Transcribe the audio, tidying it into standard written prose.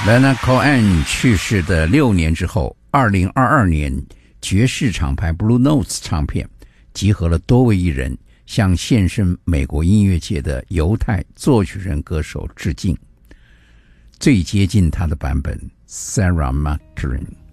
Leonard Cohen 去世的6年之后，2022年，爵士厂牌 Blue Notes 唱片集合了多位艺人，向现身美国音乐界的犹太作曲人歌手致敬。最接近他的版本 Sarah McLachlan